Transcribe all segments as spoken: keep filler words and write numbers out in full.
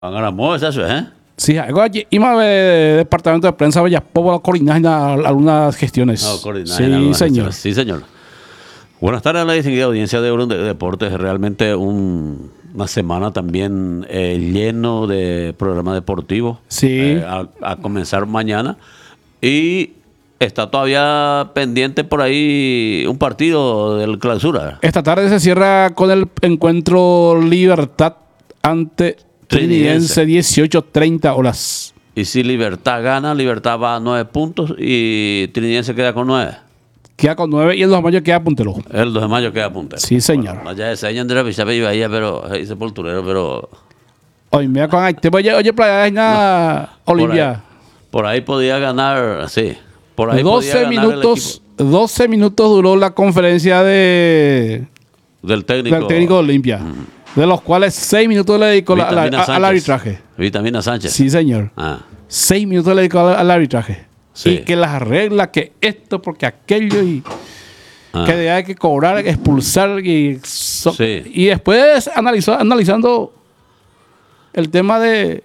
Hagamos eso, ¿eh? Sí, algo allí. Ima de departamento de prensa Bellas Pobo coordinar algunas gestiones. No, coordinar sí, algunas señor. gestiones. Sí, señor. Buenas tardes a la distinguida audiencia de Euro de Deportes. Realmente un, una semana también eh, lleno de programas deportivos. Sí. Eh, a, a comenzar mañana. Y está todavía pendiente por ahí un partido del Clausura. Esta tarde se cierra con el encuentro Libertad ante Trinidense, dieciocho treinta horas. Y si Libertad gana, Libertad va a nueve puntos y Trinidense queda con nueve. Queda con nueve y el dos de mayo queda puntero. El dos de mayo queda puntero. Sí, señor. Bueno, allá ese año Andrés Pichape iba ahí, pero ahí sepulturero, pero. Oye, mira con ahí. Oye, oye, playa no, Olimpia. Por, por ahí podía ganar, sí. Por ahí doce podía ganar minutos, doce minutos duró la conferencia de del técnico, del técnico de Olimpia. Mm. De los cuales seis minutos le dedicó la, la, a, al arbitraje. Vitamina Sánchez. Sí, señor. Ah. Seis minutos le dedicó al, al arbitraje. Sí. Y que las reglas, que esto, porque aquello, y ah. que hay que cobrar, expulsar. Y, so, sí. y después analizó, analizando el tema de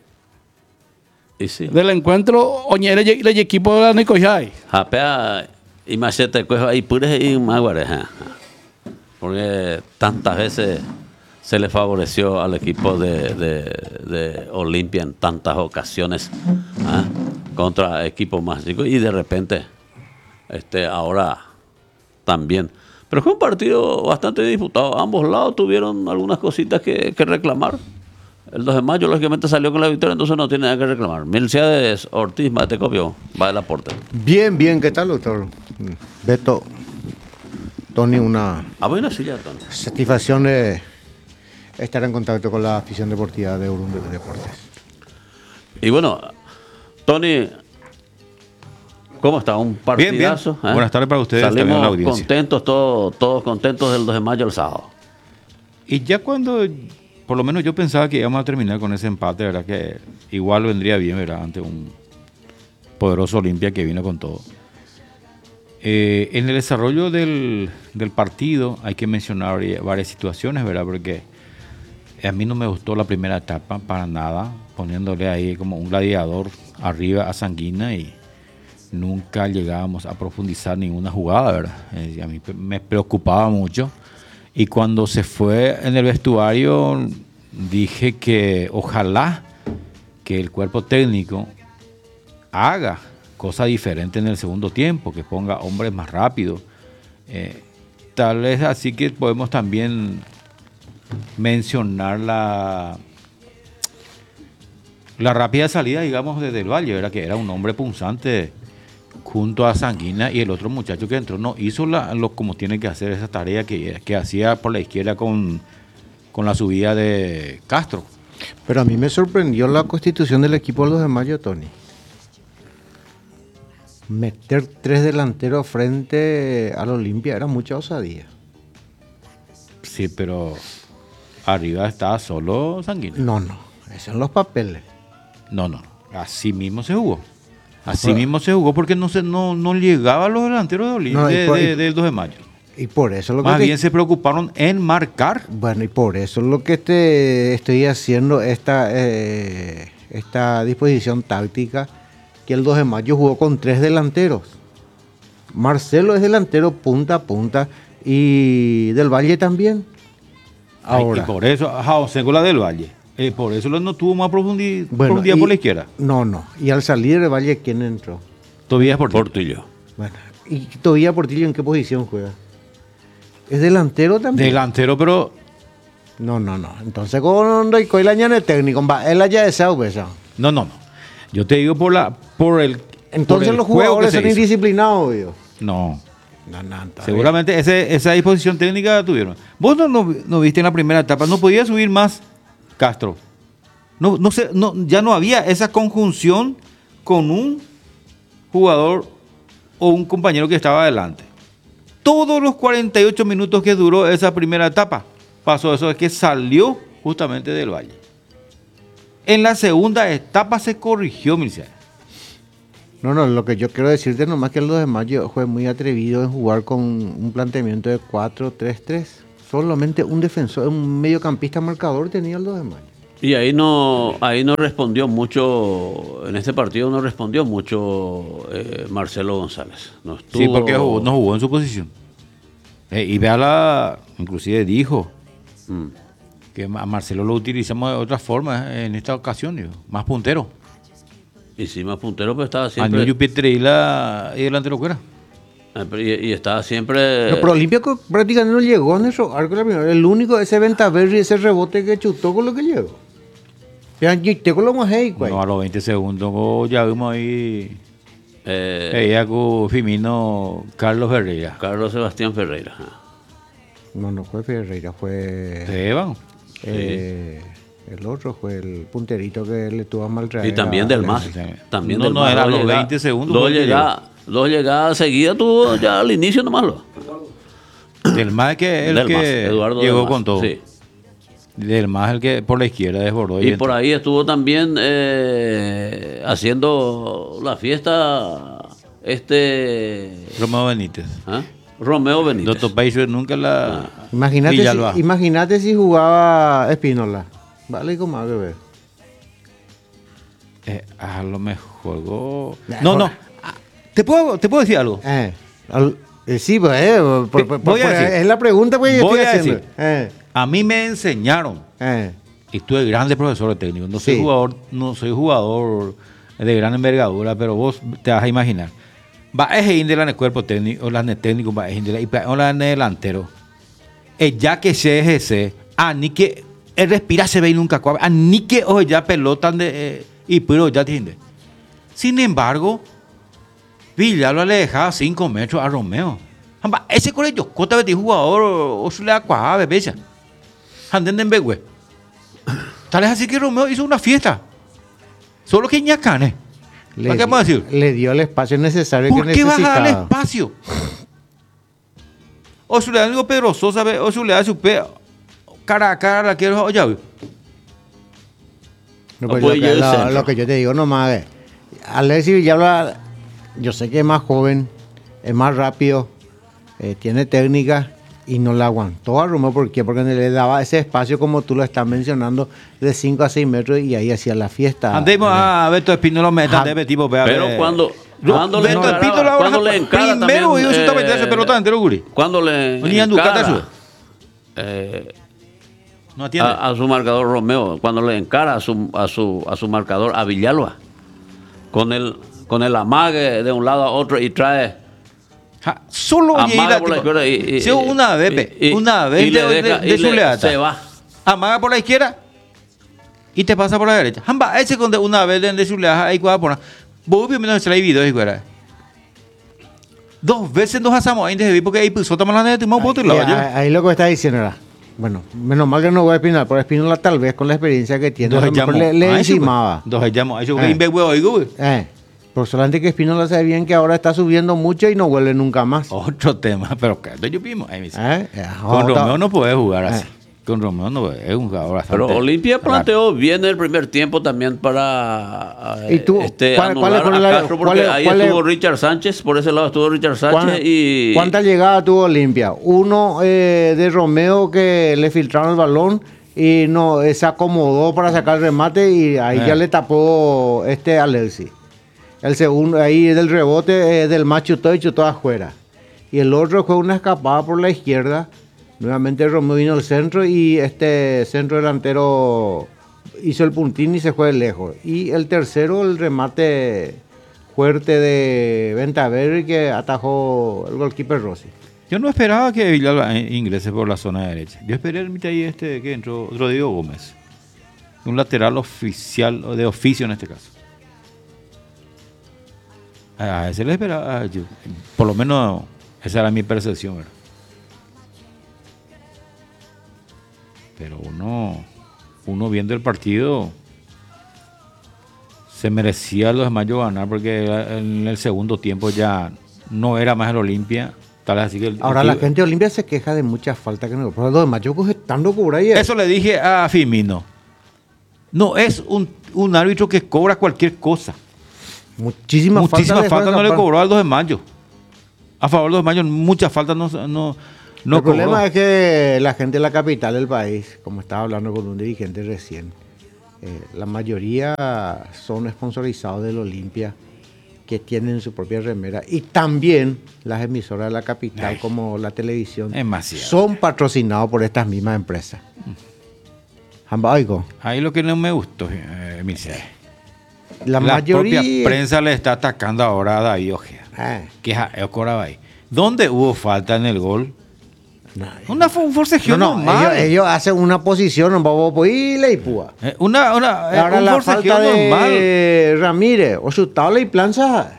y sí. del encuentro, Oñere y el equipo de la Nicoyay. Japea y machete, cojo ahí, pures y maguareja. Porque tantas veces se le favoreció al equipo de, de, de Olimpia en tantas ocasiones, ¿eh? Contra equipos más chicos, y de repente este ahora también. Pero fue un partido bastante disputado. Ambos lados tuvieron algunas cositas que, que reclamar. El dos de mayo lógicamente salió con la victoria, entonces no tiene nada que reclamar. Milciades Ortiz, te copió, va del aporte. Bien, bien, ¿qué tal, doctor? Beto, Tony, una ah, bueno, sí, ya, Tony. Satisfacción de estar en contacto con la afición deportiva de Euro de Deportes. Y bueno, Tony, ¿cómo está? Un partidazo. Bien, bien. ¿Eh? Buenas tardes para ustedes. Salimos la audiencia. contentos, todos, todos contentos del dos de mayo el sábado. Y ya cuando, por lo menos yo pensaba que íbamos a terminar con ese empate, ¿verdad? Que igual vendría bien, ¿verdad? Ante un poderoso Olimpia que vino con todo. Eh, en el desarrollo del, del partido hay que mencionar varias situaciones, ¿verdad? Porque a mí no me gustó la primera etapa para nada, poniéndole ahí como un gladiador arriba a Sanguina y nunca llegábamos a profundizar ninguna jugada, ¿verdad? Eh, a mí me preocupaba mucho. Y cuando se fue en el vestuario dije que ojalá que el cuerpo técnico haga cosa diferente en el segundo tiempo, que ponga hombres más rápidos. Eh, tal vez así que podemos también mencionar la la rápida salida, digamos, desde el Valle, ¿verdad? Que era un hombre punzante junto a Sanguina, y el otro muchacho que entró no hizo la, lo como tiene que hacer esa tarea que, que hacía por la izquierda con, con la subida de Castro. Pero a mí me sorprendió la constitución del equipo de los de mayo, Tony. Meter tres delanteros frente al Olimpia era mucha osadía. Sí, pero arriba estaba solo Sanguina. No, no, esos son los papeles. No, no, así mismo se jugó. Así bueno. mismo se jugó porque no se no, no llegaba a los delanteros de Olimpia no, de, de, del dos de mayo. Y por eso lo Más que bien te... se preocuparon en marcar. Bueno, y por eso lo que te estoy haciendo esta, eh, esta disposición táctica, que el dos de mayo jugó con tres delanteros. Marcelo es delantero punta a punta y Del Valle también. Ahora. Ay, y por eso, José con la Del Valle. Eh, por eso no tuvo más profundidad, bueno, profundidad y, por la izquierda. No, no. Y al salir del Valle, ¿quién entró? Tobías Portillo. Portillo. Bueno, ¿y Tobías Portillo en qué posición juega? ¿Es delantero también? Delantero, pero... No, no, no. Entonces, ¿cómo no hay la ñana técnico? Él allá de Sao, pues. No, no, no. Yo te digo por la por el Entonces por el los jugadores son hizo. indisciplinados, yo. No. No, no, seguramente ese, esa disposición técnica la tuvieron. Vos no, no, no viste en la primera etapa, no podía subir más Castro. No, no sé, no, ya no había esa conjunción con un jugador o un compañero que estaba adelante. Todos los cuarenta y ocho minutos que duró esa primera etapa pasó eso, es que salió justamente del Valle. En la segunda etapa se corrigió, Milciades. No, no, lo que yo quiero decirte nomás que el dos de mayo fue muy atrevido en jugar con un planteamiento de cuatro tres tres. Solamente un defensor, un mediocampista marcador tenía el dos de mayo. Y ahí no, ahí no respondió mucho, en este partido no respondió mucho eh, Marcelo González. No estuvo, Sí, porque jugó- no jugó en su posición. Eh, y vea la, inclusive dijo Mm. que a Marcelo lo utilizamos de otra forma en esta ocasión, digo, más puntero. Y sí, más puntero, pero estaba A siempre. Ñuño Pietre y la y delantero fuera. eh, pero Y, y estaba siempre. No, pero Olimpia co- prácticamente no llegó en esos arcos de la primera. El único, ese Ventaverri, ese rebote que chutó con lo que llegó. Ya, yo te con lo más hey, güey. No, a los veinte segundos go, ya vimos ahí. eh, Ella con Firmino Carlos Ferreira. Carlos Sebastián Ferreira. ajá. No, no fue Ferreira, fue. Esteban. eh, el otro fue el punterito que le tuvo a maltraer. Y también del MAS. sí, sí. También No, del no, MAS, era dos los llegadas- veinte segundos Dos fue que llegadas, dos llegadas seguidas tuvo ya al inicio nomás. Lo. Del más que el Del que MAS, Eduardo llegó del MAS, con todo. sí. Del más el que por la izquierda desbordó. Y entró. por ahí estuvo también eh, haciendo la fiesta este Romeo Benítez. ¿ah? Romeo Benítez. Doctor Países nunca la. Imagínate Villalba. si, imagínate si jugaba Espínola. Vale, como a ver. Eh, a lo mejor. go- Nah, No, por- no. Ah, ¿Te puedo, ¿Te puedo decir algo? Eh, al- eh, sí, pues, eh, por- por- por- Voy a por- decir. es la pregunta pues, que yo Voy estoy a haciendo. decir. Eh, A mí me enseñaron. eh. Y tuve grandes profesores técnicos. No soy Sí. jugador, no soy jugador de gran envergadura, pero vos te vas a imaginar. Va a ir de la cuerpo técnico, o la técnico, va a ir de la y o la delantero. Eh, ya que se ejerce, a ni que el respira se ve y nunca cuabe, a ni que o ya pelotan de eh, y pero ya tiene. Sin embargo, Villalba le dejaba cinco metros a Romeo. Amba, ese colegio, cota de jugador o su le acuabe, bella. Anden en Begüe. Tal es así que Romeo hizo una fiesta. Solo que ñacane. Le, ¿Para qué vamos a decir? le dio el espacio necesario ¿Por que qué vas a necesitaba. darle espacio? O su le da algo Pedro Sosa, ve, o su le da su pe cara a cara, la quiero oye. No, pues, Apoyo lo, que, del lo- centro. lo que yo te digo nomás es, Alexis Villalba, yo sé que es más joven, es más rápido, eh, tiene técnica y no la aguantó a Romeo. ¿Por qué? Porque le daba ese espacio como tú lo estás mencionando de cinco a seis metros y ahí hacía la fiesta. Andemos a Beto Espino lo metan Ajá. de tipo, vea, Pero ve. cuando, No, cuando le Beto encaraba, Espino la cuando ahora- le encara primero también, hizo su eh, tapete de ese pelota entero, guri. Cuando le Ni en Ducata encara, eso. eh, No atiende. a, a su marcador Romeo, cuando le encara a su, a su, a su marcador a Villalba, con el, con el amague de un lado a otro y trae Ja, solo amaga llega por la tipo, izquierda y, y- sí, una vez, y- pe, y- una vez y de, le de- deja- de y su le- leata. se va. Amaga por la izquierda y te pasa por la derecha. Jamba, ese con de una vez de, de su leata, ahí cuadra por una. Vos primero se la video y fuera. Dos veces nos asamos ahí de porque ahí puso también la neta y más voto y Y la ahí, vaya. ahí lo que está diciendo era, bueno, menos mal que no voy a Espinola, pero Espinola tal vez con la experiencia que tiene, a lo mejor le, le encimaba. Dos llamo. Eso Eh. que inve huevo, oigo, güey. Eh, por solamente que Espinola sabe bien que ahora está subiendo mucho y no vuelve nunca más. Otro tema, pero que esto yo vimos. Ahí me dice. Eh, eh, Con otra- Romeo no puede jugar así. Eh. Con Romeo no puede, es un jugador bastante. Pero Olimpia rápido. planteó bien el primer tiempo también para eh, ¿Y tú? este, ¿Cuál- cuál anular es- cuál es a la- Castro, cuál porque es- ahí cuál es- estuvo Richard Sánchez, por ese lado estuvo Richard Sánchez ¿Cuán- y ¿Cuántas llegadas tuvo Olimpia? Uno eh, de Romeo que le filtraron el balón y no eh, se acomodó para sacar el remate y ahí Eh. ya le tapó este Alexis. El segundo, ahí del rebote eh, del más chutó y chutó afuera. Y el otro fue una escapada por la izquierda. Nuevamente Romeo vino al centro y este centro delantero hizo el puntín y se fue lejos. Y el tercero, el remate fuerte de Ventaverri que atajó el goalkeeper Rossi. Yo no esperaba que Villalba eh, ingrese por la zona derecha. Yo esperé el mitad ahí este que entró Rodrigo Gómez. Un lateral oficial, o de oficio en este caso. A ese le esperaba, yo, por lo menos esa era mi percepción, ¿verdad? Pero uno, uno viendo el partido, se merecía los demás ganar porque en el segundo tiempo ya no era más el Olimpia. Tal así que el- Ahora el- la gente de Olimpia se queja de muchas faltas que no. Pero los demás yo coge tanto cobra ahí. Eso le dije a Firmino. No es un, un árbitro que cobra cualquier cosa. Muchísimas Muchísimas faltas. faltas no le cobró. cobró al dos de mayo. A favor del dos de mayo, muchas faltas no, no, no el problema cobró. es que la gente de la capital del país, como estaba hablando con un dirigente recién, eh, la mayoría son sponsorizados del Olimpia, que tienen su propia remera, y también las emisoras de la capital, Ay, como la televisión, demasiado. son patrocinados por estas mismas empresas. Jamba, oigo, Ahí lo que no me gustó, eh, Mircea. la, La mayoría... propia prensa le está atacando ahora a David Ojea. Eh, Que es a Corabay. ¿Dónde hubo falta en el gol? no, Una, un forcejeo no, no, normal. ellos, ellos hacen una posición, no vamos a poder y púa. Eh, Una, una, eh, Ahora un la forcejeo falta normal. de Ramírez, o chutable y plancha.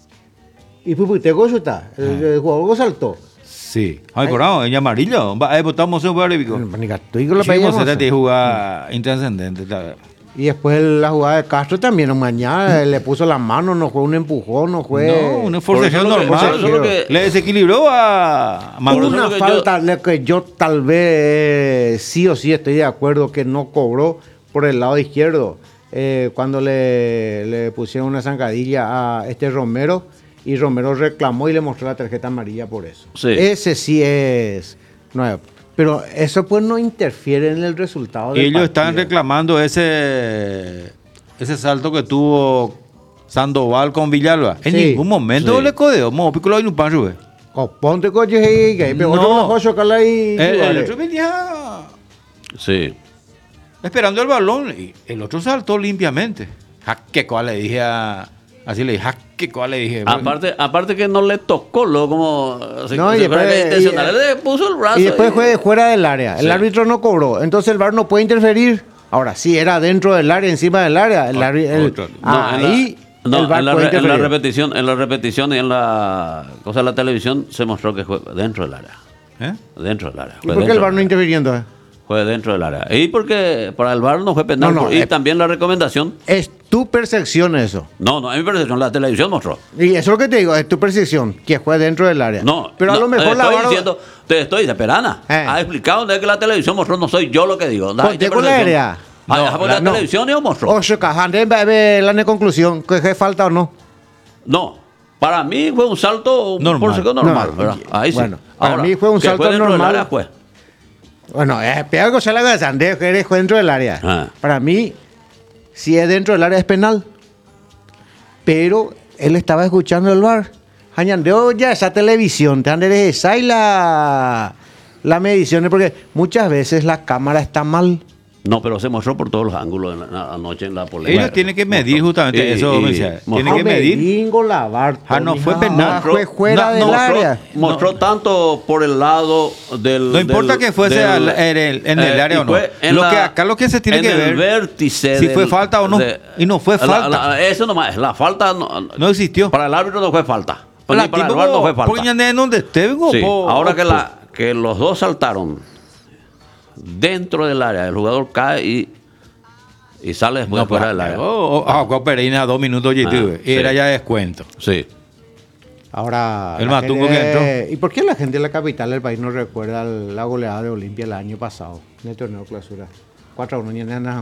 Y Puputeco chuta, el, el jugador saltó. Sí. Ay, corado, en amarillo. Va, eh, votamos un bárbaro. Ni gato, y con la peña, no sé. de jugar intrascendente. tal. Y después la jugada de Castro también, mañana le puso la mano, no fue un empujón, no fue... No, un Por eso forcejeo lo que- por normal. eso lo que- Le desequilibró a Por Mango. eso Una lo que falta le- que yo tal vez sí o sí estoy de acuerdo que no cobró por el lado izquierdo. Eh, cuando le, le pusieron una zancadilla a este Romero y Romero reclamó y le mostró la tarjeta amarilla por eso. Sí. Ese sí es nuevo. Pero eso pues no interfiere en el resultado del Ellos están partido. reclamando ese, ese salto que tuvo Sandoval con Villalba. En Sí, ningún momento sí. le codeó. Mo, piccolo y un pan, Rubén. O ponte coche y que pero No. otro no juega chocarla y El, el jugarle. otro venía Sí. esperando el balón y el otro saltó limpiamente. Jaque cual le dije a... Así le dije, jaque cual le dije. Aparte, aparte que no le tocó, lo como si- No, y si fuera después- que intencional, y- él le puso el brazo. Y después fue fuera del área. El Sí. árbitro no cobró. Entonces el V A R no puede interferir. Ahora, sí, era dentro del área, encima del área. El, árbitro- el- otro. No, en la- ahí no, el V A R en la, puede re- en la interferir. repetición, en la repetición y en la cosa de la televisión se mostró que fue dentro del área. ¿Eh? Dentro del área. ¿Y fue por qué el dentro V A R no del área. interfiriendo? eh? Fue dentro del área. Y porque para el V A R no fue penal. No, no, y eh. también la recomendación. Es tu percepción eso. No, no, a mi percepción, la televisión mostró. Y eso es lo que te digo, es tu percepción, que fue dentro del área. No, pero a no, lo mejor te la estoy V A R... diciendo, te estoy diciendo, pero Ana, Eh. ha explicado de que la televisión mostró, no soy yo lo que digo. Ponte Hay con la percepción. área. Ah, No, ya, porque la- la no. televisión yo mostró. O se cajan de ver la conclusión, que es falta o no. No, para mí fue un salto Normal. por seco normal, No, ¿verdad? Ahí sí. bueno, para mí fue un que salto dentro del normal. área, pues. Bueno, es peor que se la haga Sandeo, que eres dentro del área. Ah. Para mí, si es dentro del área es penal. Pero él estaba escuchando el V A R. Añandeo ya esa televisión, te han de esa y la, la medición, porque muchas veces la cámara está mal. No, pero se mostró por todos los ángulos en la- anoche en la polémica. Ellos tienen que medir justamente Y- eso. y- me decía. mostró- Tienen que medir. Bingo, lavar. Ah, no, Tony, fue ah, penal. Fue fuera No, del no, mostró, área. mostró tanto por el lado del. No importa del- que fuese del- al- en el- en el eh, área y o no. fue en Lo que acá lo que se tiene en que el ver, vértice si del- fue falta o no. Y no fue la- falta. la- eso nomás, la falta no, No existió. Para el árbitro no fue falta. La Ni para el tipo, V A R no fue porque falta. ya en donde esté, vengo, Sí, po- ahora que, po- la, que los dos saltaron dentro del área, el jugador cae y, y sale después No, fuera pues, del área. oh, oh, ah, con Pereira dos minutos y Ah, tuve, y sí. era ya descuento. Sí. Ahora. El la Matumbo gente- que entró. ¿Y por qué la gente de la capital del país no recuerda la goleada de Olimpia el año pasado en el torneo de clausura? cuatro a uno, ni nada.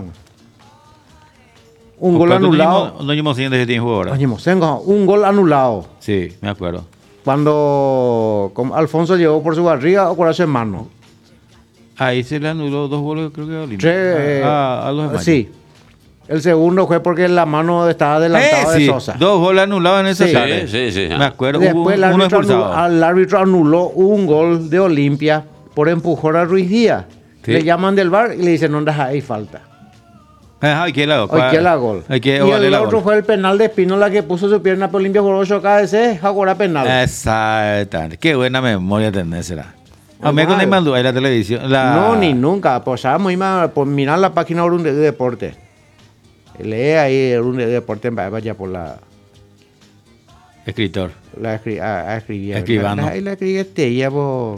Un gol anulado. No llevamos siguiente que tiene jugador. Oye, Mosengo, un gol anulado. Sí, me acuerdo. Cuando como Alfonso llegó por su barriga o por su mano. Ahí se le anuló dos goles, creo que a Olimpia. Tres, Ah, a, a los de Mayo. sí. El segundo fue porque la mano estaba adelantada Eh, sí, de Sosa. dos goles anulados en esa Sí, tarde. sí, sí. Me acuerdo, hubo Después el uno árbitro, anuló, expulsado. al árbitro anuló un gol de Olimpia por empujón a Ruiz Díaz. Sí. Le llaman del V A R y le dicen, no, deja ahí falta. Ajá, hay que la Hoy que la gol. Hay que y vale el la otro gol. fue el penal de Espínola que puso su pierna por Olimpia por ocho K S, ahora penal. Exactamente. Qué buena memoria tenés, será. A mí Normal. con mandó ahí la televisión. La... No, ni nunca. Pues sabemos ir por mirar la página de Urunde de Deporte. Lee ahí Urunde de Deporte en vaya por la Escritor. la escri a, a escribir. Escribano. Ahí la escribí este ya por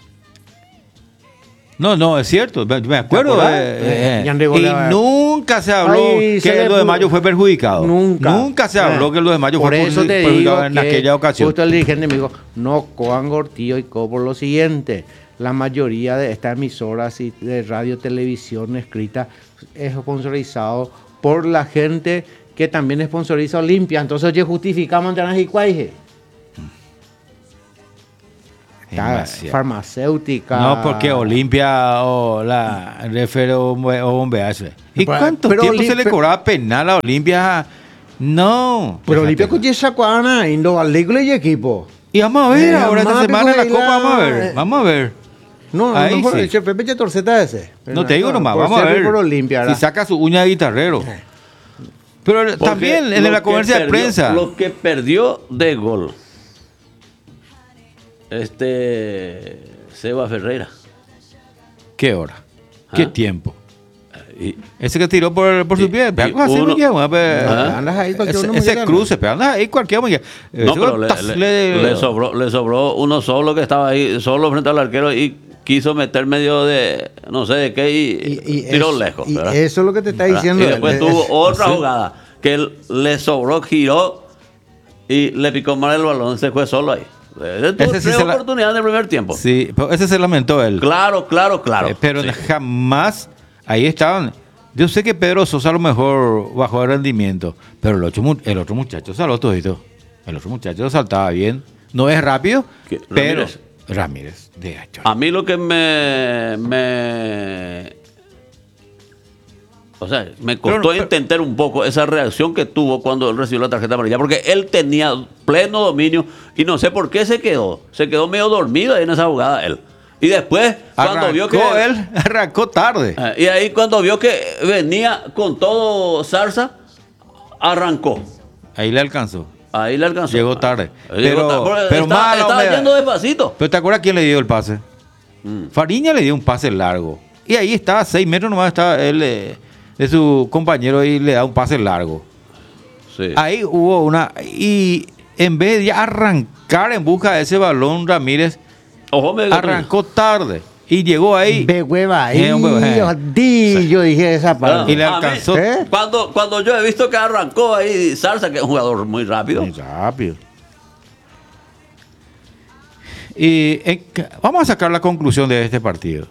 No, no, es cierto. Me me acuerdo. ¿Te acordás? eh, Eh, eh, ya llegó y la- nunca se habló Ay, se que le el dos de pu- mayo fue perjudicado. Nunca. Nunca se habló Eh, que el dos de mayo por fue eso te perjudicado digo en que aquella ocasión. Justo el dirigente me dijo, no cojan Gortillo y co por lo siguiente. La mayoría de estas emisoras y de radio, televisión escrita es sponsorizado por la gente que también sponsoriza Olimpia. Entonces, yo justificamos en y cuaije. Está Demasiado. farmacéutica. No, porque Olimpia o la refiere o bombearse. ¿Y Pero- cuánto pero tiempo Olim- se le pero- cobraba penal a Olimpia? No. Pero Olimpia Fíjate. con Yesacuana, Indo Valícula y equipo. Y vamos a ver Eh, ahora esta más semana en la pico Copa, la- vamos a ver. Vamos a ver. No, Ahí no, no, sí. el Che Pepe ya torceta ese. No te digo nomás, por vamos a ser ver. Por Olimpia, Si ¿verdad? saca su uña de guitarrero. Pero Porque también en lo la que conferencia de perdió- prensa. Lo que perdió de gol. Este. Seba Ferreira. ¿Qué hora? ¿Qué Ah. tiempo? Y, Ese que tiró por, por Y- su pie. y Algo así uno- me llama, pe- Ah. Andas ahí cualquier Ese, uno ese me cruce, pero anda ahí cualquier mujer. no, pero le, le- le sobró, le sobró uno solo que estaba ahí, solo frente al arquero y quiso meter medio de, no sé de qué, y, Y, y tiró eso- lejos. y ¿verdad? eso es lo que te está ¿Verdad? diciendo. Y después Es- tuvo es- otra sí. jugada que él le sobró, giró y le picó mal el balón, se fue solo ahí. Él tuvo Ese sí tres se la- oportunidades en el primer tiempo. Sí, pero ese se lamentó él. Claro, claro, claro. Eh, pero Sí. jamás ahí estaban. Yo sé que Pedro Sosa a lo mejor bajó el rendimiento, pero el otro, mu- el otro muchacho saló todito. El otro muchacho saltaba bien. No es rápido, ¿Qué? pero Ramírez. Ramírez, de hecho. A mí lo que me, me o sea, me costó Pero- pero- entender un poco esa reacción que tuvo cuando él recibió la tarjeta amarilla, porque él tenía pleno dominio y no sé por qué se quedó, se quedó medio dormido ahí en esa jugada él. Y después cuando Arrancó vio que él, arrancó tarde. eh, y ahí cuando vio que venía con todo Zarza, arrancó. Ahí le alcanzó. Ahí le alcanzó. Llegó tarde. Ahí llegó Pero- tarde, porque pero estaba, mala estaba humedad. yendo despacito. Pero ¿te acuerdas quién le dio el pase? Mm. Fariña le dio un pase largo. Y ahí estaba, seis metros nomás estaba él eh, de su compañero y le da un pase largo. Sí. Ahí hubo una... Y en vez de ya arrancar en busca de ese balón, Ramírez Ojo, me arrancó tarde. Y llegó ahí. Ve hueva ahí. Eh, un hueva, eh. yo di, yo dije esa parte. Y le A mí, alcanzó. ¿Eh? Cuando, cuando yo he visto que arrancó ahí Zarza, que es un jugador muy rápido. Muy rápido. Y en ca- vamos a sacar la conclusión de este partido.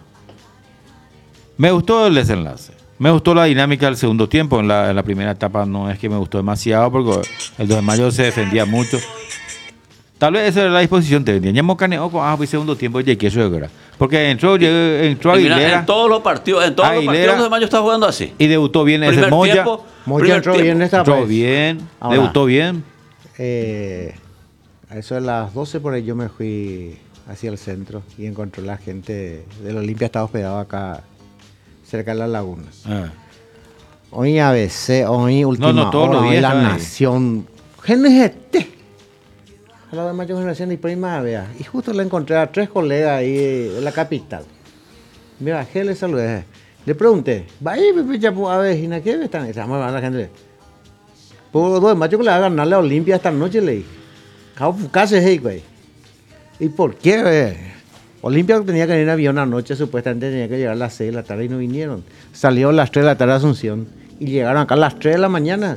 Me gustó el desenlace. Me gustó la dinámica del segundo tiempo. En la, en la primera etapa no es que me gustó demasiado porque el dos de mayo se defendía mucho. Tal vez esa era la disposición. Te vendían Mocaneo con ah, pues segundo tiempo y que eso era. Porque entró, llegó- entró Y mira, Aguilera en todos los partidos, en todos los Aguilera. partidos de mayo está jugando así. y debutó bien ese Primer Moya. tiempo, Moya primer entró tiempo. bien esta Entró vez. bien, Ahora. debutó bien. Eh, a eso de las doce por ahí yo me fui hacia el centro y encontré la gente del Olimpia, estaba hospedado acá cerca de la laguna. Ah. Hoy A B C, hoy última no, todos hora, los hoy días La estaba ahí. Nación. Gente, a la de mayor generación y primavera. Y justo le encontré a tres colegas ahí de la capital. Mira, ¿qué le saludé? Le pregunté, va ahí, Pepe Chapu, a ver, ¿y qué están? Estamos hablando la gente. Por dos de mayo que le va a ganar la Olimpia esta noche, le dije. Casi es güey. ¿Y por qué, güey? Olimpia tenía que venir en avión anoche, supuestamente tenía que llegar a las seis de la tarde y no vinieron. Salió a las tres de la tarde a Asunción y llegaron acá a las tres de la mañana.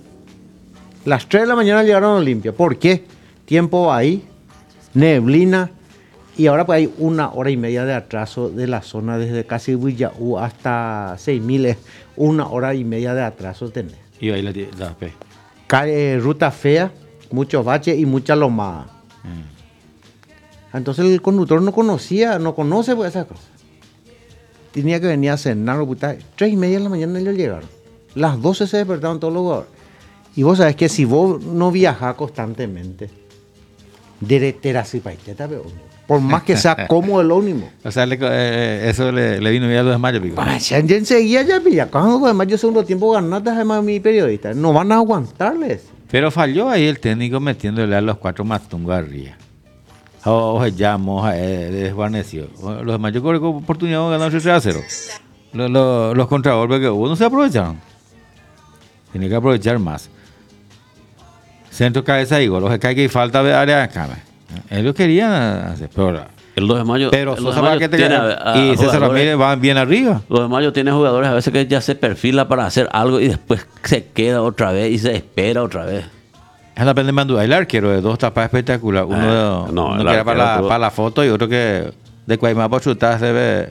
Las tres de la mañana llegaron a Olimpia. ¿Por qué? Tiempo ahí, neblina, y ahora pues hay una hora y media de atraso de la zona desde casi Villaú hasta seis mil, es una hora y media de atraso tenés. Y ahí la, la P. Cae, ruta fea, muchos baches y mucha lomada. Entonces el conductor no conocía, no conoce pues, esas cosas. Tenía que venir a cenar, puta, tres y media de la mañana ellos llegaron. Las doce se despertaron todos los jugadores. Y vos sabés que si vos no viajás constantemente, dereteras y paiteta, pero por más que sea cómodo el ónimo. O sea, le- eh, eso le, le vino bien a los de mayo, pico. Ah, ya enseguida ya pilla. Cuando además yo segundo tiempo ganaste además mi periodista. No van a aguantarles. Pero falló ahí el técnico metiéndole a los cuatro matungos arriba. O ya moja, eh, desvaneció. Los de mayo con oportunidad de ganar tres a cero. Los, los, los contragolpes que hubo no se aprovecharon. Tiene que aprovechar más. Centro, cabeza y gol. Los que cae que falta de área acá. Ellos querían hacer, pero, El dos de mayo. pero el dos Sosa de mayo Paquete tiene a- a y César jugadores- Ramírez van bien arriba. Los de mayo tiene jugadores a veces que ya se perfila para hacer algo y después se queda otra vez y se espera otra vez. Es la pende Mandú. El arquero de dos tapas espectacular. Uno, Ah, de- no, uno el que era para la, arquero tuvo- para la foto y otro que de Cuaymapa chutar se ve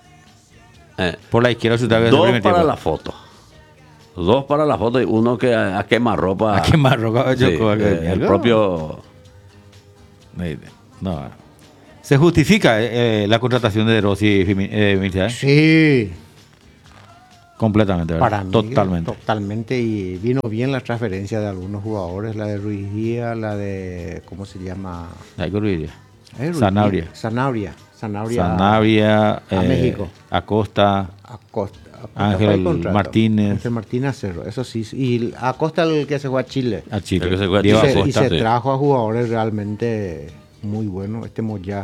Eh, por la izquierda chutar. dos para la foto. Dos para la foto y uno que a, a quemarropa. ¿A qué más roca? Sí, eh, el propio. No. ¿Se justifica eh, la contratación de De Rossi, eh, Mircea? Sí, Completamente, ¿verdad? para mí Totalmente. totalmente, y vino bien la transferencia de algunos jugadores, la de Ruiz Díaz, la de, ¿cómo se llama? Ahí con Ruiz. Eh, Ruiz Sanabria. Díaz, Sanabria. Sanabria. Sanabria, a eh, México. Acosta, Acosta, Acosta Ángel fue el contrato. Martínez. Ángel Martínez Cerro, eso sí. Y Acosta el que se fue a Chile. a Chile. El que se fue a Y Diego Chile. se, y Acosta. se sí. trajo a jugadores realmente muy buenos. Este Moyá.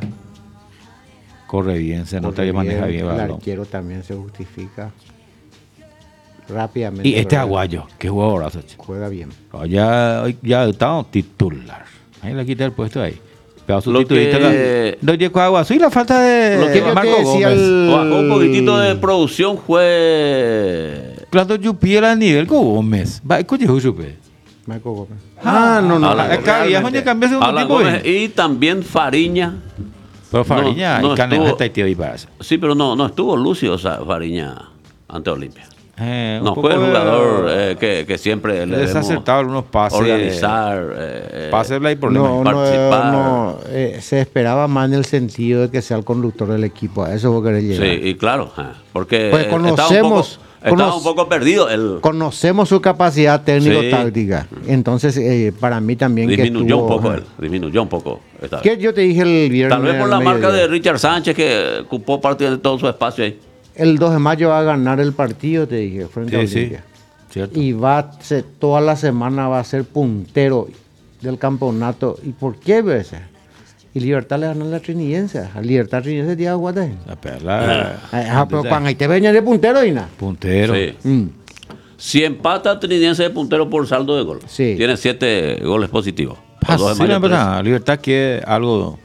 Corre bien, se nota que maneja bien el El balón. arquero también se justifica rápidamente. Y este ¿verdad? Aguayo, qué jugadorazo, chico. Juega bien. Ya, ya está titular. Ahí le quita el puesto ahí. Pero su Lo titulista que- la- no llegó a Aguaso y la falta de Lo que yo Marco te decía Gómez. el- Bajó un poquitito de producción, fue. Claro, yo pido el nivel con Gómez. Va, coño, yo supe. Michael Gómez. Ah, no, no. a la- Acá había realmente. coño cambió segundo Alan tiempo. Gómez bien. y también Fariña. Pero Fariña no y Canejo estuvo- está ahí, tío, y para eso. Sí, pero no, no estuvo Lucio, o sea, Fariña ante Olimpia. Eh, un No poco fue el de- jugador eh, que, que siempre le debemos desacertado algunos pases. organizar. eh, Pases hay problema. No, no, participar. no, eh, se esperaba más en el sentido de que sea el conductor del equipo. A eso vos querés Sí, llegar. y claro, eh, porque Pues estaba un poco, conocemos- estaba cono- un poco perdido. El, Conocemos su capacidad técnico-táctica. Entonces, eh, para mí también disminuyó que estuvo, un poco él, disminuyó un poco. esta vez. ¿Qué yo te dije el viernes? Tal vez por al la marca mediodía? de Richard Sánchez que ocupó parte de todo su espacio ahí. El dos de mayo va a ganar el partido, te dije, frente a Sí, sí. Olimpia. Cierto. Y va a ser- toda la semana va a ser puntero del campeonato. ¿Y por qué, ves? Y Libertad le ganó a la Trinidense. A Libertad Trinidense tiene guata. La perla. Ah, pero cuando ahí te venía de puntero y nada. Puntero. Sí. Mm. Si empata Trinidense de puntero por saldo de gol. Sí. Tiene siete goles positivos. Por Ah, dos de sí, mayo, la tres. verdad, Libertad quiere algo.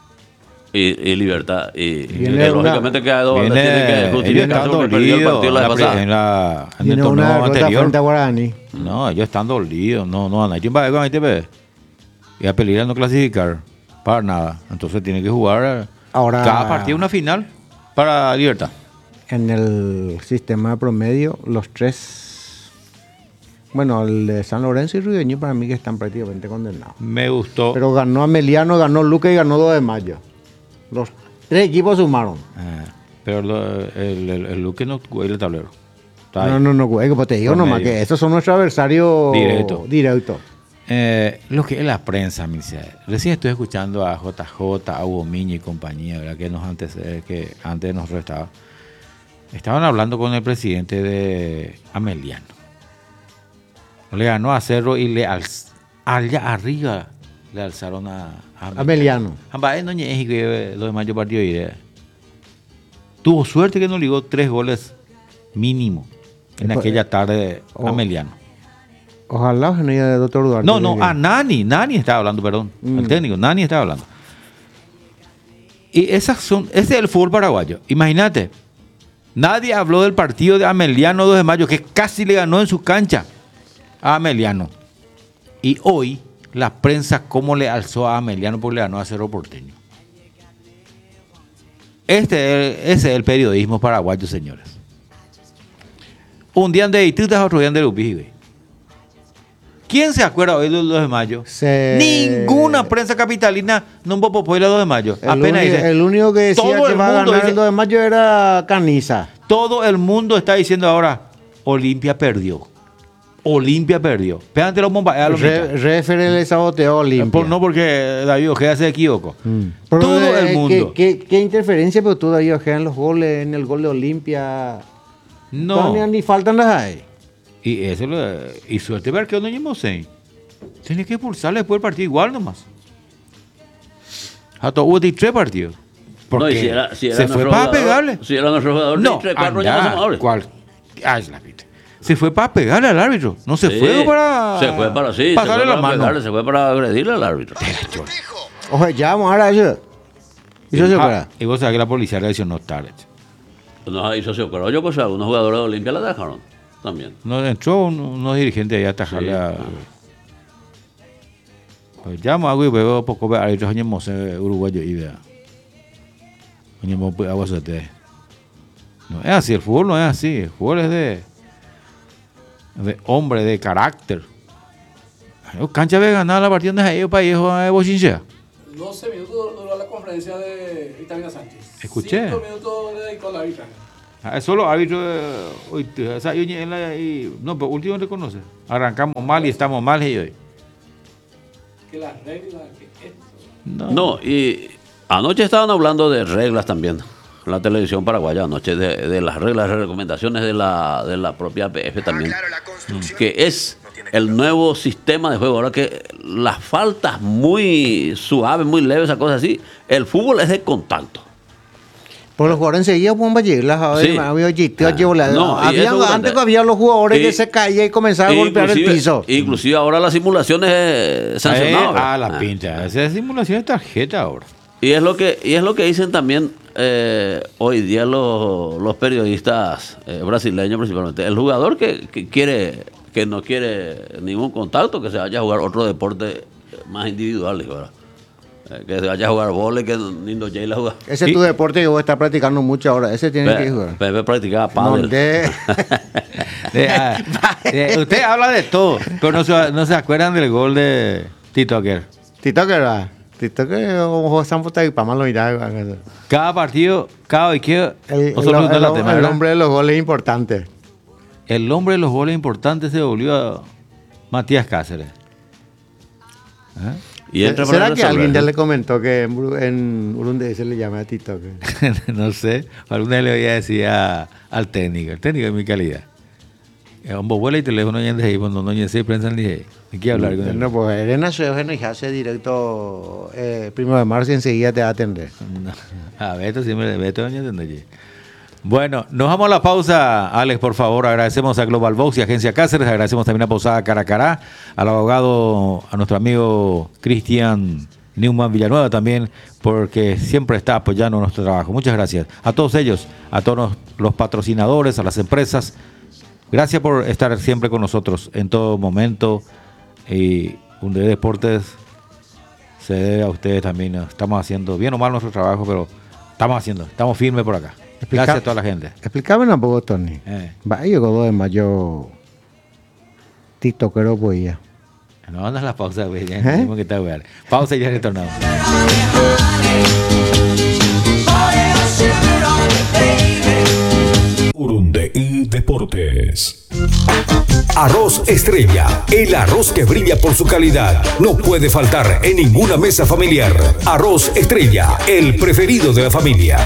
Y, y Libertad. Y, Viene y una- lógicamente que dos Viene, tiene que ellos justificar están porque perdió el dolidos partido la en vez la, pasada. en la- en el Tiene una torneo derrota anterior. frente a Guaraní. No, ellos están dolidos. No, no, nadie va a con este pe. Y a pelear no clasificar. Para nada. Entonces tiene que jugar Ahora- cada partido una final para Libertad. En el sistema de promedio, los tres, bueno, el de San Lorenzo y Ribeño para mí que están prácticamente condenados. Me gustó. Pero ganó Ameliano, ganó Luca y ganó dos de mayo. Los tres equipos sumaron. Ah, pero lo- el, el, el Luque no jugó el tablero. Está ahí. No, no, no, güey, como te digo nomás Promedio. que esos son nuestros adversarios Directo. directos. Eh, lo que es la prensa, Mircea. Recién estoy escuchando a J J, a Hugo Miño y compañía, ¿verdad? Que, nos antes, eh, que antes de nosotros estaba. Estaban hablando con el presidente de Ameliano. Le ganó a Cerro y le alz- allá arriba le alzaron a, a Ameliano. Amba, eh, no ñeji que lo de mayo partido y de- tuvo suerte que nos ligó tres goles mínimo en Epa, aquella tarde oh. Ameliano. Ojalá que no haya de doctor Duarte. No, no, que- a Nani, Nani estaba hablando, perdón. Mm. El técnico, Nani estaba hablando. Y esas son, ese es el fútbol paraguayo. Imagínate, nadie habló del partido de Ameliano dos de mayo, que casi le ganó en su cancha a Ameliano. Y hoy, la prensa, ¿cómo le alzó a Ameliano porque le ganó a Cerro Porteño? Este, ese es el periodismo paraguayo, señores. Un día de Itutas, otro día de Lupi, güey. ¿Quién se acuerda hoy del dos de mayo? Se- Ninguna prensa capitalina no popó el dos de mayo. El, Apenas uni- dice, el único que decía todo que el va a mundo ganar dice- el dos de mayo era Caniza. todo el mundo está diciendo ahora, Olimpia perdió. Olimpia perdió. Pégate los bombas. a los Re, mitad. Referee le saboteó a Olimpia. Por- no porque David Ojeda se equivocó. Mm. Pero, Todo el eh, mundo. ¿Qué, qué, qué interferencia? Pero tú David Ojeda en los goles, en el gol de Olimpia. No. Ni, ni faltan las ahí. Y eso lo, y suerte ver que no llevamos ahí. Tenía que expulsarle después del partido igual nomás. Hasta hubo tres partidos. Porque No, y si era, si era se fue nuestro para jugador- pegarle. Si era nuestro jugador, No, tres, cuatro anda, años pasamos ahora. ¿cuál? Ay, la viste. Se fue para pegarle al árbitro. No se Sí, fue para. Se fue para sí, pasarle se fue la para mano. pegarle, se fue para agredirle al árbitro. Oye, ya vamos ahora a eso. ¿Y eso se Ah, acuerda? y vos sabés que la policía le dice no tarde. Nos hizo socorro. Yo, pues, algunos jugadores de Olimpia la dejaron también. No entró un- unos dirigentes ahí a atajarle Sí. a. Pues llamo a luego poco ver árbitros años mose uruguayo y vea. Años mo pues agua sote. No es así, el fútbol no es así. El fútbol es de. de hombre, de carácter. Ay, cancha de ganar la partida de ellos para ellos a Bochinchea. doce minutos duró la conferencia de Vitamina Sánchez. Escuché. Cinco minutos de dedicó al arbitraje. Ah, solo árbitro. eh, hoy, o sea, yo en la- y- no, pero último reconoce. Arrancamos mal y estamos mal y hoy. Que las reglas, que esto. No. No, y anoche estaban hablando de reglas también. La televisión paraguaya anoche, de, de las reglas, recomendaciones de la, de la propia P F también. Que es el nuevo sistema de juego. Ahora que las faltas muy suaves, muy leves, esas cosas así, el fútbol es de contacto. Por los jugadores enseguida pueden bailar, Sí. había chiste, Ah, había- no, y había- eso antes durante- que había los jugadores y- que se caían y comenzaban a golpear el Inclusive- piso. Inclusive ahora las simulaciones eh, Eh, sancionadas. ah, ¿verdad? la Ah. pinta. Esa es simulación de tarjeta ahora. Y es lo que y es lo que dicen también eh, hoy día los, los periodistas eh, brasileños principalmente. El jugador que, que quiere que no quiere ningún contacto, que se vaya a jugar otro deporte más individual, dijo, ¿verdad? Eh, que se vaya a jugar vóley, que Nindo Jay la juega. Ese es tu deporte que vos estás practicando mucho ahora. Ese tiene que jugar. Pepe practicaba pádel. Donde- Eh, ah, eh, usted habla de todo, pero no se, no se acuerdan del gol de Tito Aguer. Tito que va. Tito que ojo San Puta y para más lo mirá. Cada partido, cada izquierdo, El, nosotros el, la el- tema, el ¿verdad? hombre de los goles importantes. El hombre de los goles importantes se volvió a Matías Cáceres. ¿Ah? Y entra para ¿Será que resolver, alguien ya ¿no? le comentó que en, Bru- en Burundi se le llama a Tito? Que- No sé, alguna vez le voy a decir a- al técnico, el técnico de mi calidad. Eh, Un bobuela y teléfono y ahí cuando no se prensa ni ni quiere hablar con él. No, pues Elena Sueveno y hace directo eh, primero de marzo y enseguida te va a atender. No. A Beto siempre, Beto no entiende allí. Bueno, nos vamos a la pausa, Alex, por favor. Agradecemos a Global Box y Agencia Cáceres. Agradecemos también a Posada Caracará, al abogado, a nuestro amigo Cristian Newman Villanueva también, porque siempre está apoyando nuestro trabajo. Muchas gracias a todos ellos, a todos los patrocinadores, a las empresas. Gracias por estar siempre con nosotros en todo momento. Y un de Deportes se debe a ustedes también. Estamos haciendo bien o mal nuestro trabajo, pero estamos haciendo, estamos firmes por acá. Explica- Gracias a toda la gente. Explícame un poco, Tony. Eh. Va, yo con dos de mayo Tito Quero podía. No andas las pausas, güey. Ya ¿Eh? tenemos que estar, güey. Pausa y ya retornamos. Urundeí Deportes. Arroz Estrella, el arroz que brilla por su calidad. No puede faltar en ninguna mesa familiar. Arroz Estrella, el preferido de la familia.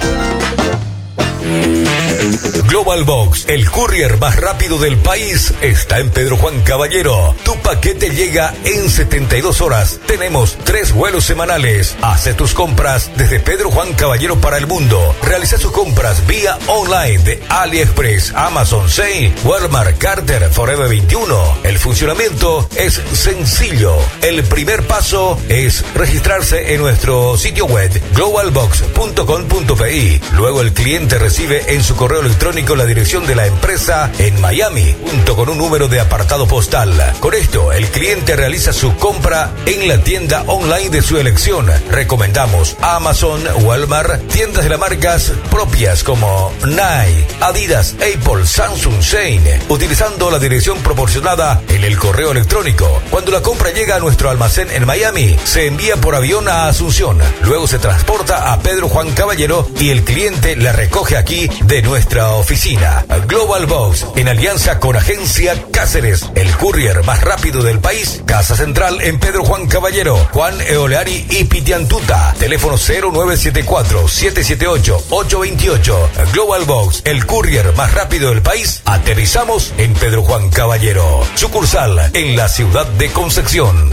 Global Box, el courier más rápido del país, está en Pedro Juan Caballero. Tu paquete llega en setenta y dos horas. Tenemos tres vuelos semanales. Hace tus compras desde Pedro Juan Caballero para el mundo. Realiza sus compras vía online de AliExpress, Amazon, Shein, Walmart, Carter, Forever veintiuno. El funcionamiento es sencillo. El primer paso es registrarse en nuestro sitio web global box punto com punto pi. Luego el cliente recibe en su correo electrónico la dirección de la empresa en Miami, junto con un número de apartado postal. Con esto, el cliente realiza su compra en la tienda online de su elección. Recomendamos Amazon, Walmart, tiendas de las marcas propias como Nike, Adidas, Apple, Samsung, Shein, utilizando la dirección proporcionada en el correo electrónico. Cuando la compra llega a nuestro almacén en Miami, se envía por avión a Asunción. Luego se transporta a Pedro Juan Caballero y el cliente la recoge aquí de nuestra oficina. Global Box, en alianza con Agencia Cáceres, el courier más rápido del país. Casa Central en Pedro Juan Caballero, Juan Eoleari y Pitiantuta. Teléfono cero nueve siete cuatro, siete siete ocho, ocho dos ocho. Global Box, el courier más rápido del país. Aterrizamos en Pedro Juan Caballero. Sucursal en la ciudad de Concepción.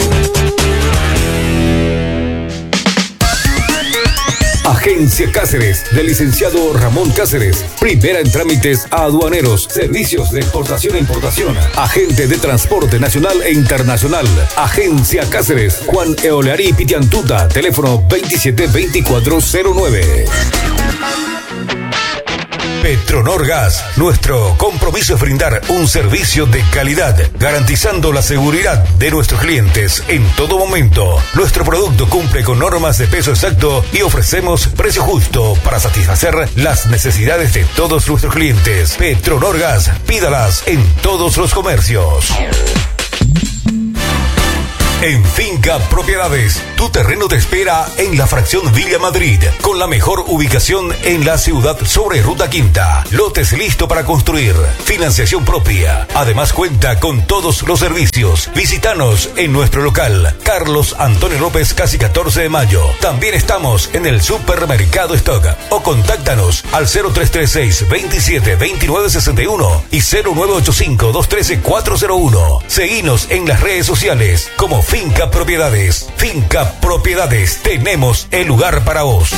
Agencia Cáceres, del licenciado Ramón Cáceres. Primera en trámites aduaneros, servicios de exportación e importación. Agente de transporte nacional e internacional. Agencia Cáceres, Juan Eoleari Pitiantuta. Teléfono veintisiete veinticuatro cero nueve. Petronor Gas, nuestro compromiso es brindar un servicio de calidad, garantizando la seguridad de nuestros clientes en todo momento. Nuestro producto cumple con normas de peso exacto y ofrecemos precio justo para satisfacer las necesidades de todos nuestros clientes. Petronor Gas, pídalas en todos los comercios. En Finca Finca Propiedades. Tu terreno te espera en la fracción Villa Madrid, con la mejor ubicación en la ciudad sobre Ruta Quinta. Lotes listo para construir. Financiación propia. Además cuenta con todos los servicios. Visítanos en nuestro local, Carlos Antonio López, casi catorce de mayo. También estamos en el Supermercado Stock. O contáctanos al cero tres tres seis, veintisiete, veintinueve, sesenta y uno y cero nueve ocho cinco, dos uno tres, cuatro cero uno. Seguinos en las redes sociales como Finca Propiedades. Finca Propiedades, tenemos el lugar para vos.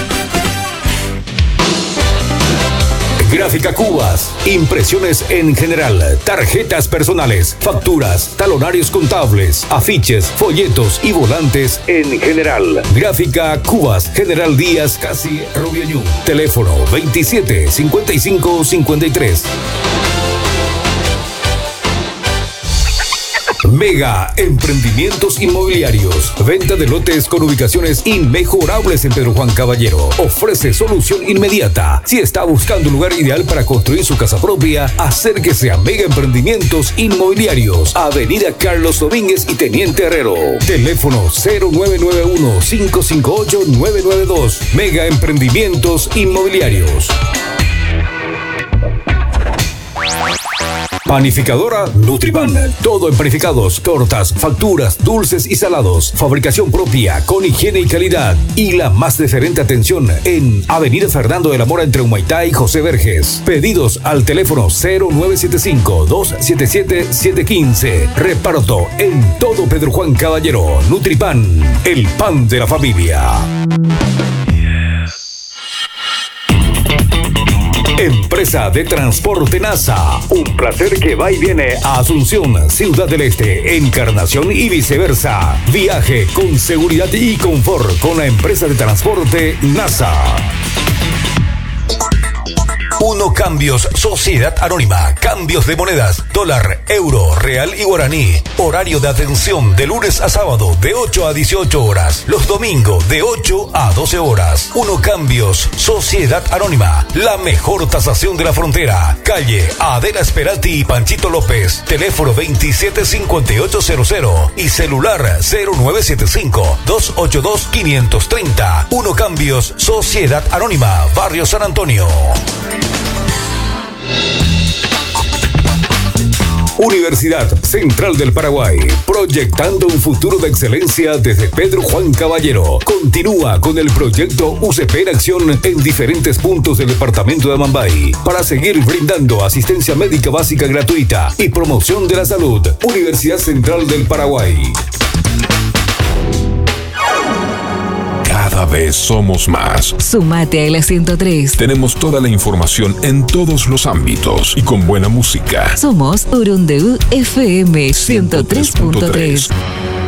Gráfica Cubas, impresiones en general, tarjetas personales, facturas, talonarios contables, afiches, folletos y volantes en general. Gráfica Cubas, General Díaz, casi Rubiañú. Teléfono veintisiete, cincuenta y cinco, cincuenta y tres. Mega Emprendimientos Inmobiliarios. Venta de lotes con ubicaciones inmejorables en Pedro Juan Caballero. Ofrece solución inmediata. Si está buscando un lugar ideal para construir su casa propia, acérquese a Mega Emprendimientos Inmobiliarios. Avenida Carlos Domínguez y Teniente Herrero. Teléfono cero nueve nueve uno, cinco cinco ocho, nueve nueve dos. Mega Emprendimientos Inmobiliarios. Panificadora Nutriban. Todo en panificados, tortas, facturas, dulces y salados. Fabricación propia, con higiene y calidad. Y la más diferente atención en Avenida Fernando de la Mora entre Humaitá y José Verges. Pedidos al teléfono cero nueve siete cinco, dos siete siete, siete uno cinco. Reparto en todo Pedro Juan Caballero. Nutripan, el pan de la familia. Empresa de Transporte NASA. Un placer que va y viene a Asunción, Ciudad del Este, Encarnación y viceversa. Viaje con seguridad y confort con la empresa de transporte NASA. Uno Cambios, Sociedad Anónima. Cambios de monedas, dólar, euro, real y guaraní. Horario de atención de lunes a sábado de ocho a dieciocho horas. Los domingos de ocho a doce horas. Uno Cambios, Sociedad Anónima. La mejor tasación de la frontera. Calle Adela Esperati y Panchito López. Teléfono veintisiete cincuenta y ocho cero cero y celular cero nueve siete cinco, dos ocho dos, cinco tres cero. Uno Cambios, Sociedad Anónima. Barrio San Antonio. Universidad Central del Paraguay, proyectando un futuro de excelencia desde Pedro Juan Caballero. Continúa con el proyecto U C P en acción en diferentes puntos del departamento de Amambay para seguir brindando asistencia médica básica gratuita y promoción de la salud. Universidad Central del Paraguay. Cada vez somos más. Sumate a la ciento tres. Tenemos toda la información en todos los ámbitos y con buena música. Somos Urundeu F M ciento tres punto tres.